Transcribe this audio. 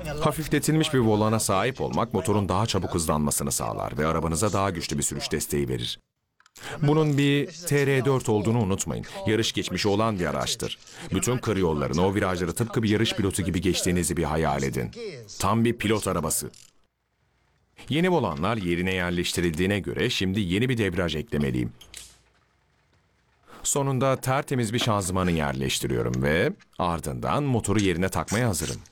Hafifletilmiş bir volana sahip olmak motorun daha çabuk hızlanmasını sağlar ve arabanıza daha güçlü bir sürüş desteği verir. Bunun bir TR4 olduğunu unutmayın. Yarış geçmişi olan bir araçtır. Bütün kır yollarını, o virajları tıpkı bir yarış pilotu gibi geçtiğinizi bir hayal edin. Tam bir pilot arabası. Yeni volanlar yerine yerleştirildiğine göre şimdi yeni bir debriyaj eklemeliyim. Sonunda tertemiz bir şanzımanı yerleştiriyorum ve ardından motoru yerine takmaya hazırım.